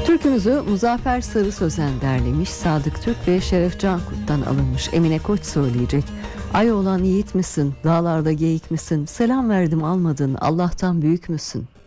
Türkümüzü Muzaffer Sarı Sözen derlemiş, Sadık Türk ve Şeref Cankut'tan alınmış. Emine Koç söyleyecek. Ay olan yiğit misin, dağlarda geyik misin, selam verdim almadın, Allah'tan büyük müsün?